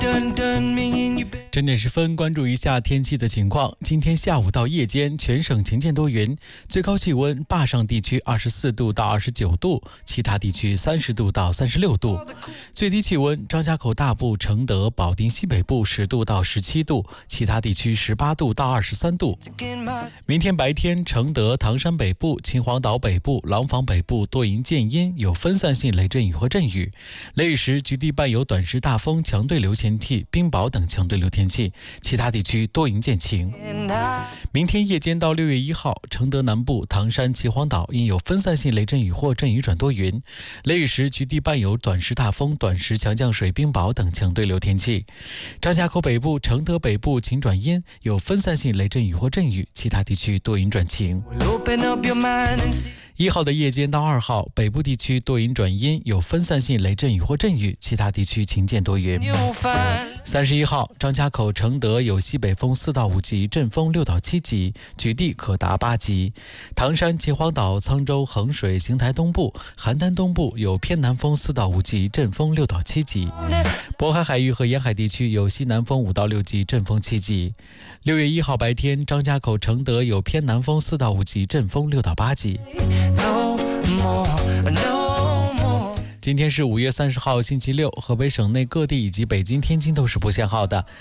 10点10分，关注一下天气的情况。今天下午到夜间，全省晴间多云，最高气温坝上地区24度到29度，其他地区30度到36度。最低气温张家口大部、承德、保定西北部10度到17度，其他地区18度到23度。明天白天，承德、唐山北部、秦皇岛北部、廊坊北部多云见阴，有分散性雷阵雨和阵雨，雷雨时局地伴有短时大风、强对流天气、冰雹等强对流天气，其他地区多云见晴。明天夜间到6月1号，承德南部、唐山、秦皇岛应有分散性雷阵雨或阵雨转多云，雷雨时局地伴有短时大风、短时强降水、冰雹等强对流天气。张家口北部、承德北部晴转阴，有分散性雷阵雨或阵雨，其他地区多云转晴。1号的夜间到2号，北部地区多云转阴，有分散性雷阵雨或阵雨，其他地区晴间多云。31号，张家口、承德有西北风4到5级，阵风6到7级，局地可达8级。唐山、秦皇岛、沧州、衡水、邢台东部、邯郸东部有偏南风4到5级，阵风6到7级。渤海海域和沿海地区有西南风5到6级，阵风7级。6月1号白天，张家口、承德有偏南风4到5级，阵风6到8级。今天是5月30号星期六，河北省内各地以及北京、天津都是不限号的。